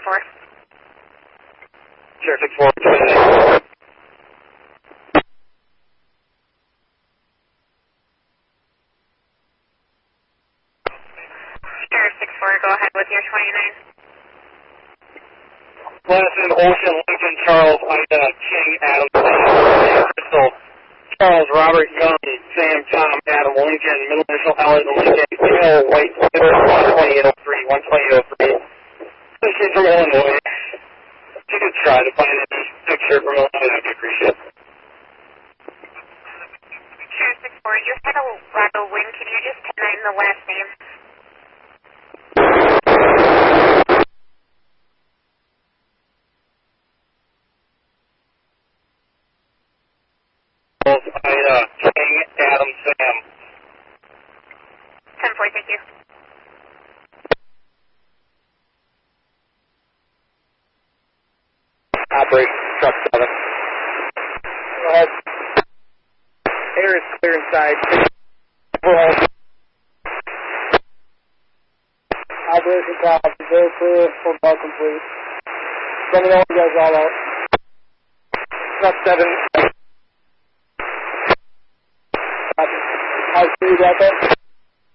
6-4. Sierra 6-4, 29. Sierra 6-4, go ahead with your 29. Glasson, Ocean, Lincoln, Charles, Ida, King, Adam, Sam, Crystal, Charles, Robert, Young, Sam, Tom, Adam, Lincoln, middle initial, Elliot, Lincoln, Hill, White, Twitter, 12803, 12803. This kid from Illinois. If you could try to find any picture from Illinois, that'd be appreciated. Sierra 6-4, you had a lot of wind. Can you just 10-9 the last name? Ida, King, Adam, Sam. 10-4, thank you. Operate truck 7. Go ahead. Air is clear inside. Operation copy, very clear, full ball complete. Let me know when you guys all out. Truck 7. Copy. How's you got that?